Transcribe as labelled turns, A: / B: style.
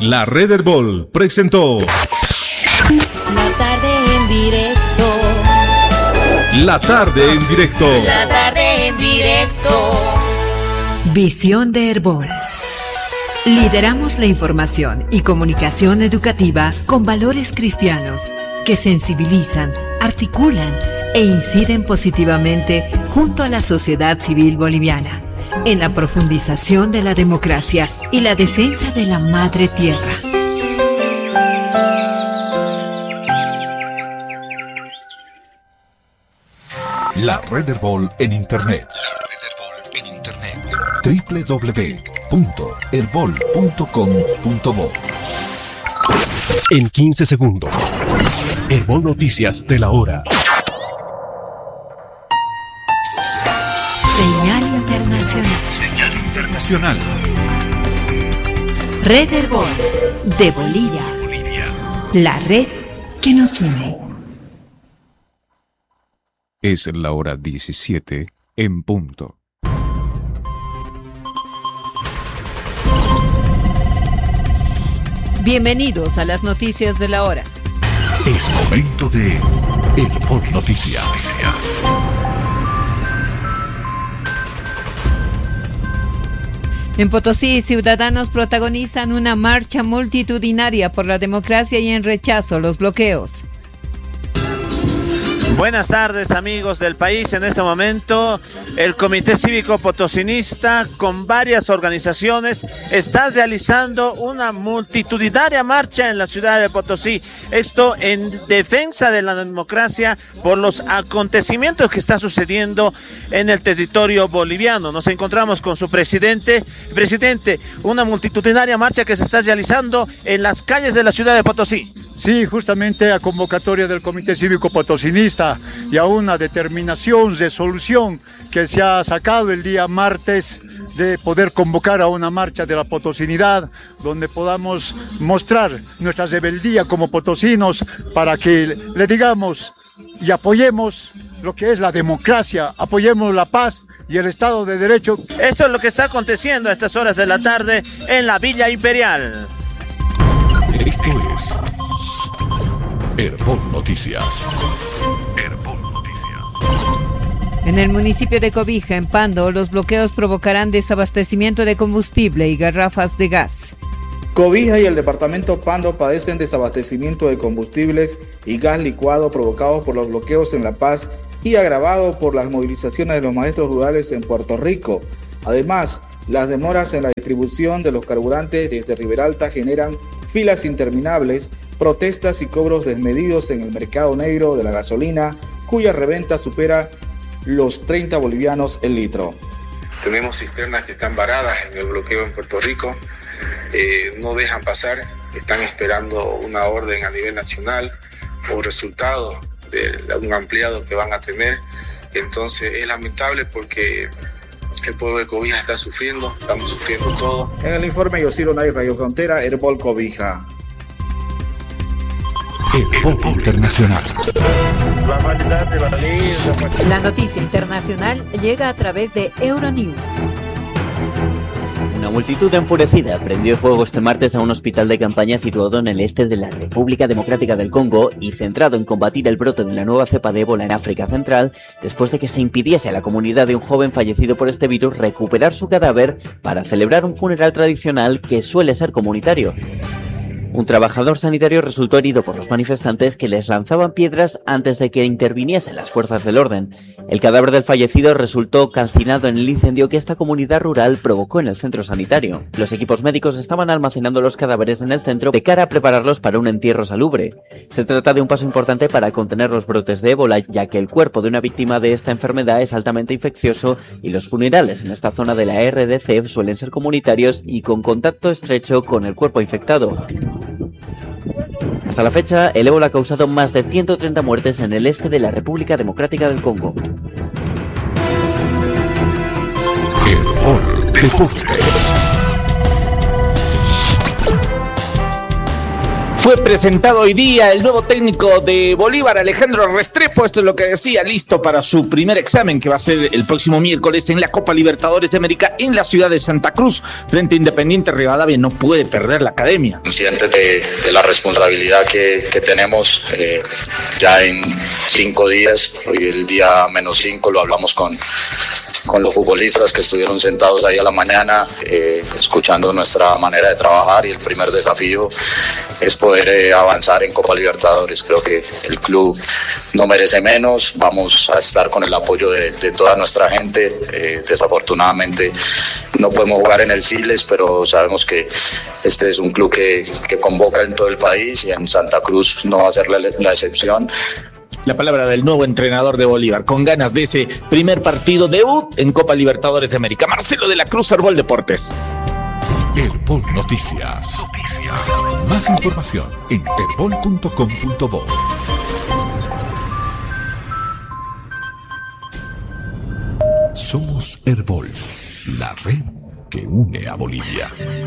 A: La Red Herbol presentó
B: La tarde en directo.
A: La tarde en directo.
B: La tarde en directo.
C: Visión de Herbol. Lideramos la información y comunicación educativa con valores cristianos que sensibilizan, articulan e inciden positivamente junto a la sociedad civil boliviana en la profundización de la democracia y la defensa de la madre tierra.
D: La Red Herbol en Internet. www.herbol.com.bo.
E: En 15 segundos. Herbol Noticias de la hora.
C: Señal internacional.
D: Señal internacional.
C: Red Herbol de Bolivia. La red que nos une.
F: Es la hora 17 en punto.
C: Bienvenidos a las noticias de la hora.
D: Es momento de Herbol Noticias.
C: En Potosí, ciudadanos protagonizan una marcha multitudinaria por la democracia y en rechazo a los bloqueos.
G: Buenas tardes, amigos del país. En este momento, el Comité Cívico Potosinista con varias organizaciones está realizando una multitudinaria marcha en la ciudad de Potosí. Esto en defensa de la democracia por los acontecimientos que está sucediendo en el territorio boliviano. Nos encontramos con su presidente. Presidente, una multitudinaria marcha que se está realizando en las calles de la ciudad de Potosí.
H: Sí, justamente a convocatoria del Comité Cívico Potosinista y a una determinación, resolución que se ha sacado el día martes de poder convocar a una marcha de la potosinidad donde podamos mostrar nuestra rebeldía como potosinos para que le digamos y apoyemos lo que es la democracia, apoyemos la paz y el Estado de Derecho.
G: Esto es lo que está aconteciendo a estas horas de la tarde en la Villa Imperial.
D: Esto es Herbol Noticias. Herbol Noticias.
C: En el municipio de Cobija, en Pando, los bloqueos provocarán desabastecimiento de combustible y garrafas de gas.
I: Cobija y el departamento Pando padecen desabastecimiento de combustibles y gas licuado provocados por los bloqueos en La Paz y agravado por las movilizaciones de los maestros rurales en Puerto Rico. Además, las demoras en la distribución de los carburantes desde Riberalta generan filas interminables, protestas y cobros desmedidos en el mercado negro de la gasolina, cuya reventa supera los 30 bolivianos el litro.
J: Tenemos cisternas que están varadas en el bloqueo en Puerto Rico, no dejan pasar, están esperando una orden a nivel nacional o resultado de un ampliado que van a tener. Entonces es lamentable porque el pueblo de Cobija está sufriendo, estamos sufriendo todo.
I: En el informe Yosiro Nay, Radio Frontera, Herbol Cobija.
D: Herbol Internacional.
C: La noticia internacional llega a través de Euronews.
K: Una multitud enfurecida prendió fuego este martes a un hospital de campaña situado en el este de la República Democrática del Congo y centrado en combatir el brote de la nueva cepa de ébola en África Central, después de que se impidiese a la comunidad de un joven fallecido por este virus recuperar su cadáver para celebrar un funeral tradicional que suele ser comunitario. Un trabajador sanitario resultó herido por los manifestantes que les lanzaban piedras antes de que interviniesen las fuerzas del orden. El cadáver del fallecido resultó calcinado en el incendio que esta comunidad rural provocó en el centro sanitario. Los equipos médicos estaban almacenando los cadáveres en el centro de cara a prepararlos para un entierro salubre. Se trata de un paso importante para contener los brotes de ébola, ya que el cuerpo de una víctima de esta enfermedad es altamente infeccioso y los funerales en esta zona de la RDC suelen ser comunitarios y con contacto estrecho con el cuerpo infectado. Hasta la fecha, el ébola ha causado más de 130 muertes en el este de la República Democrática del Congo.
D: Herbol Deportes.
L: Fue presentado hoy día el nuevo técnico de Bolívar, Alejandro Restrepo. Esto es lo que decía, listo para su primer examen, que va a ser el próximo miércoles en la Copa Libertadores de América en la ciudad de Santa Cruz, frente a Independiente Rivadavia. No puede perder la academia.
M: Conscientes de la responsabilidad que tenemos ya en 5 días, hoy el día -5, lo hablamos con los futbolistas que estuvieron sentados ahí a la mañana, escuchando nuestra manera de trabajar, y el primer desafío es poder avanzar en Copa Libertadores. Creo que el club no merece menos, vamos a estar con el apoyo de toda nuestra gente. Desafortunadamente no podemos jugar en el Siles, pero sabemos que este es un club que convoca en todo el país, y en Santa Cruz no va a ser la excepción.
L: La palabra del nuevo entrenador de Bolívar, con ganas de ese primer partido debut en Copa Libertadores de América. Marcelo de la Cruz, Herbol Deportes.
D: Herbol Noticias. Más información en herbol.com.bo. Somos Herbol, la red que une a Bolivia.